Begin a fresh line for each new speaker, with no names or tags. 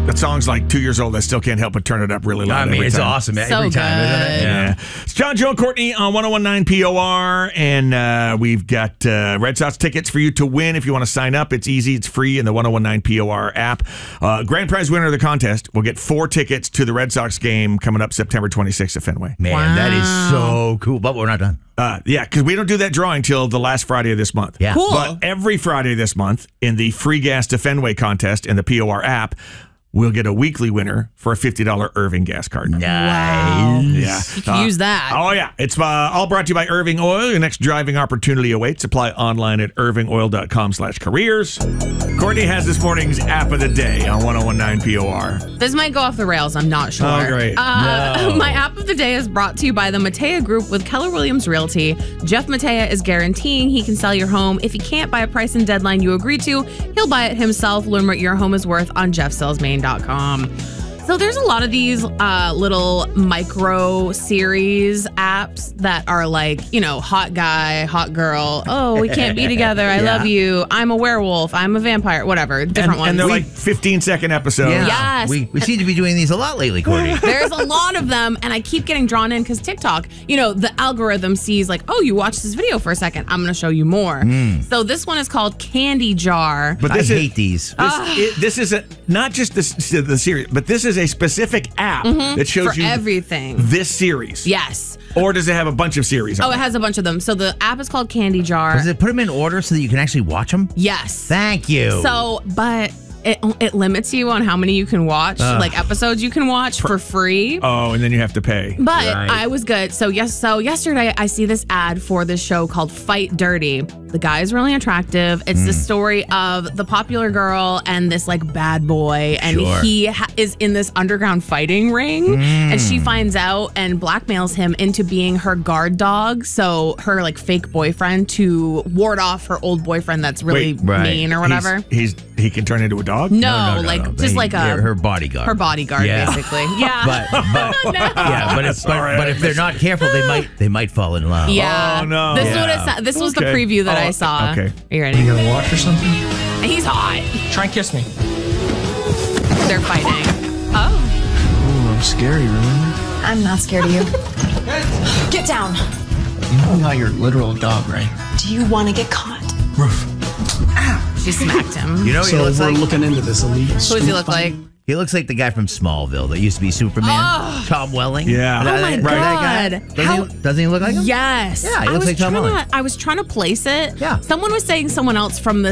That song's like 2 years old. I still can't help but turn it up really loud.
I mean,
every
it's
time.
awesome every
So
time, isn't it?
good.
Yeah. It's John, Joe, and Courtney on 101.9 POR, and we've got Red Sox tickets for you to win if you want to sign up. It's easy. It's free in the 101.9 POR app. Grand prize winner of the contest will get 4 tickets to the Red Sox game coming up September 26th at Fenway.
Man, that is so cool. But we're not done.
Yeah, because we don't do that drawing till the last Friday of this month.
Yeah.
Cool.
But every Friday this month in the free gas to Fenway contest in the POR app, we'll get a weekly winner for a $50 Irving gas card.
Wow.
Yeah.
You can use that.
Oh, yeah. It's all brought to you by Irving Oil. Your next driving opportunity awaits. Apply online at irvingoil.com/careers. Courtney has this morning's app of the day on 101.9 POR.
This might go off the rails. I'm not sure.
Oh, great.
My app of the day is brought to you by the Matea Group with Keller Williams Realty. Jeff Matea is guaranteeing he can sell your home. If he can't buy a price and deadline you agree to, he'll buy it himself. Learn what your home is worth on jeffsellsmaine.com. So there's a lot of these little micro series apps that are like, hot guy, hot girl. Oh, we can't be together. I love you. I'm a werewolf. I'm a vampire. Whatever. Different ones.
And they're like 15-second episodes.
Yeah.
Yes.
We seem to be doing these a lot lately, Courtney.
There's a lot of them, and I keep getting drawn in because TikTok, the algorithm sees like, oh, you watched this video for a second. I'm going to show you more. So this one is called Candy Jar.
But
I hate these.
This is not just the series, but this is a specific app that shows
For
you
everything.
this series.
Yes.
Or does it have a bunch of series?
Oh, it has a bunch of them. So the app is called Candy Jar.
Does it put them in order so that you can actually watch them?
Yes.
Thank you.
So, but it limits you on how many you can watch, like episodes you can watch for free.
Oh, and then you have to pay.
But
Right.
I was good. So yesterday I see this ad for this show called Fight Dirty. The guy is really attractive. It's the story of the popular girl and this like bad boy, and
Sure.
he is in this underground fighting ring, and she finds out and blackmails him into being her guard dog. So her like fake boyfriend to ward off her old boyfriend that's really
Wait,
right.
mean or whatever.
He can turn into a dog?
No,
No.
just like
her bodyguard.
her bodyguard,
Yeah.
basically. Yeah.
But if they're not careful, they might fall in love.
Yeah.
Oh, no.
This is
Yeah.
what it said. This was the
Okay.
preview that
Oh,
I saw.
okay.
Are you ready?
You gonna watch or something?
And he's hot.
Try and kiss me.
They're fighting. Oh.
Ooh, I'm scary, remember?
I'm not scared of you. Get down.
You know I'm not your literal dog, right?
Do you want to get caught?
Roof.
She smacked him.
You know what he
So
looks
we're
like?
looking into this elite.
Who does he look like?
He looks like the guy from Smallville that used to be Superman. Tom Welling.
Yeah.
Oh my
That guy?
God.
Doesn't he look like him?
Yes.
Yeah, he looks like Tom Welling.
I was trying to place it.
Yeah.
Someone was saying someone else from the